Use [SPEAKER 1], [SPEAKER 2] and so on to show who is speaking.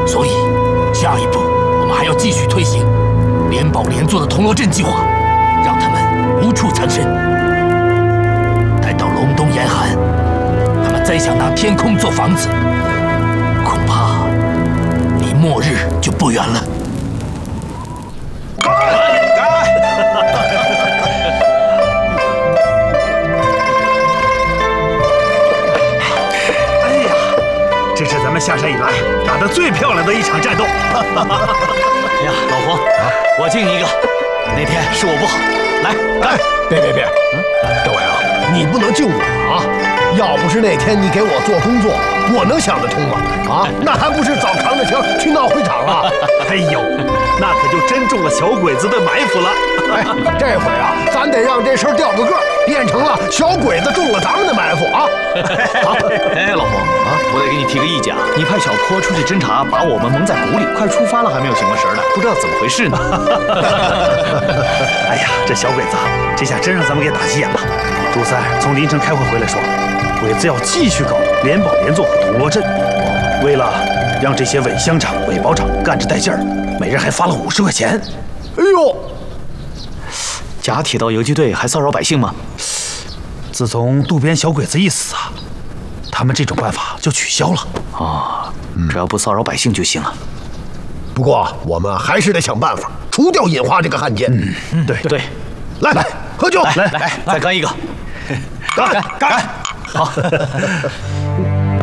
[SPEAKER 1] 所以下一步我们还要继续推行联保联坐的铜锣阵计划，让他们无处藏身。待到隆冬严寒，他们再想拿天空做房子，恐怕离末日就不远了。
[SPEAKER 2] 这是咱们下山以来打得最漂亮的一场战斗。
[SPEAKER 3] 哎呀，老黄，我敬你一个。那天是我不好，来干！
[SPEAKER 4] 别，各位啊，你不能敬我啊！要不是那天你给我做工作，我能想得通吗？啊，那还不是早扛着枪去闹会场了？
[SPEAKER 2] 哎呦，那可就真中了小鬼子的埋伏了。
[SPEAKER 4] 哎，这回啊，咱得让这事儿掉个个，变成了小鬼子中了咱们的埋伏啊！
[SPEAKER 3] 好，哎，老黄啊，我得给你提个意见啊，你派小坡出去侦查，把我们蒙在鼓里，快出发了还没有醒过神来，不知道怎么回事呢。
[SPEAKER 2] 哎呀，这小鬼子这下真让咱们给打急眼了。朱三从临城开会回来说，鬼子要继续搞联保联坐和铜锣阵，为了让这些伪乡长、伪保长干着带劲儿，每人还发了50块钱。
[SPEAKER 4] 哎呦，
[SPEAKER 3] 假铁道游击队还骚扰百姓吗？
[SPEAKER 2] 自从渡边小鬼子一死啊，他们这种办法就取消了。
[SPEAKER 3] 啊，只要不骚扰百姓就行了。
[SPEAKER 4] 不过我们还是得想办法除掉尹华这个汉奸。
[SPEAKER 3] 对，
[SPEAKER 4] 来喝酒，
[SPEAKER 3] 来，再干一个，
[SPEAKER 4] 干！
[SPEAKER 3] 好。